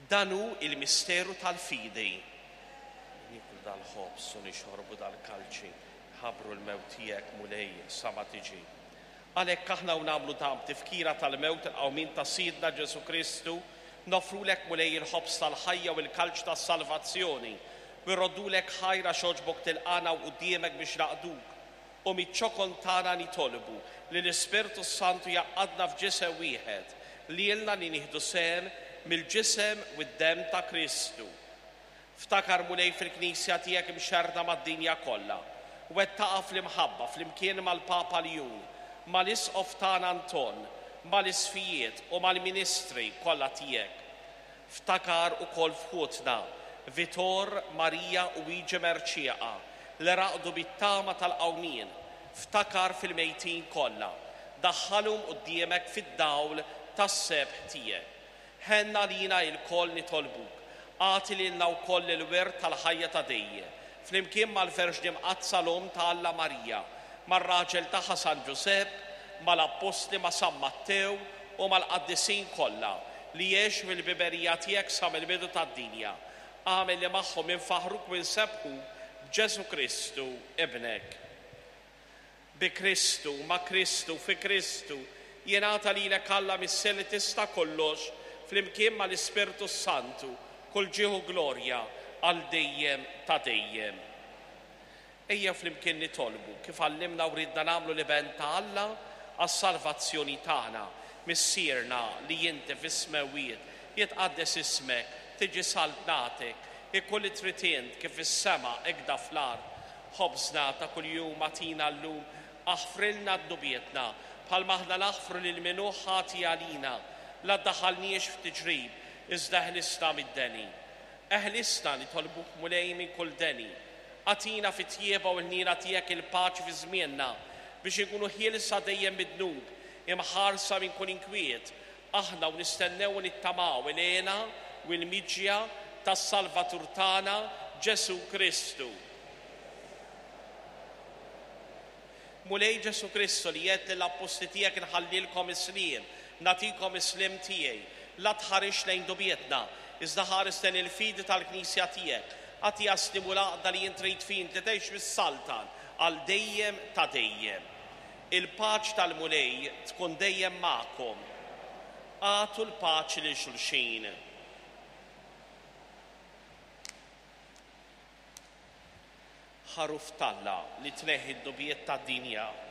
Danu il-misteru tal-fidi. Niklu dal-ħobs u nixorbu dal-kalċi, ħabru l-mewtijek mulej sama tiġi. Għalhekk aħna nagħmlu dam tifkira tal-mewt il-qawmin ta' Sidna Ġesu Kristu, nofrulek mulej il-ħobs tal-ħajja u l-kalċ tas-salvazzjoni, u nroddulek ħajra xoġbok tilqana u quddiemek biex naqduk. U mit-ċokon tagħna nitolbu li l-Ispirtu Santu jaqadna f'ġisem wieħed li jilna li nieħdu sehem mill-ġisem u d-dem ta' Kristu. Ftakar mulej fil-Knisja tiegħek imxerda mad-dinja kollha. Wettaqa fl-imħabba fl-imkien mal-Papa Ljun, mal-Isqof tagħna Anton, mal-isfijiet u mal-ministri kollha tiegħek. Ftakar ukoll f'ħutna Vitor, Marija u Wiġi Merċieqa li raqdu bit-tama tal-qawmien. Ftakar fil-mejtin kollha. Daħħalhom quddiemek fid-dawl tas-sebħ tiegħek. Ħenna lina il-koll nitolbuk. Għati lilna wkoll il-wirt tal-ħajja ta' dejjem. Flimkien mal-Verġni Mqazza l-Om ta' Alla Marija, mar-raġel tagħha San Ġusepp, mal-Apostli ma' San Mattew u mal-qaddisin kollha li jgħixu mill-biberija tiegħek sa mill-bidu tad-dinja. Għamel li magħhom infaħruk u nsebħu b'Ġesu Kristu ibnek. Bi Kristu, ma' Kristu, fi Kristu, jingħata lilek Alla mis-seli tista' kollox flimkien mal-Ispirtu Santu, kull ġieħu glorja għal dejjem ta' dejjem. Ejja flimkien nitolbu kif għallimna u ridna nagħmlu l-iben ta' Alla għas-salvazzjoni tagħna, missierna li inti fis-smewiet jitqaddes ismek, tiġi saltnatek, ikun li trid int kif is-sema ekda fl-ard. Ħobżna ta' kuljum atina llum, aħfrilna d-dubietna, bħalma aħna naħfru lil min hu ħati għalina, la ddaħħalniex f'tiġrib, iżda ħlisna mid-deni. Eħlisna li tolbuk mulej minn kull deni. Atina fit-tjieba u l-nira tiegħek il-paċi fi żmienna biex inkunu ħielsa dejjem mid-dnub, imħarsa minn kull inkwiet. Aħna u nistennew u nittamaw il-għena u l-miġja tas-Salvatur tagħna Ġesu Kristu. Mulej Ġesu Kristu li jgħid lill-apposti tiegħek inħallilkom is-sliem, natikom is-slim tiegħi. La tħarix lejn dubietna, iżda ħares lejn il-fidi tal-Knisja tiegħek. Għatija stimulaqda li jintrid fin li tgħix bis-saltan għal dejjem ta' dejjem. Il-paċ tal-mulej tkun dejjem magħkom. Għatu l-paċi lil xulxin. Ħaruf talla li tneħħi d-dubiet tad-dinja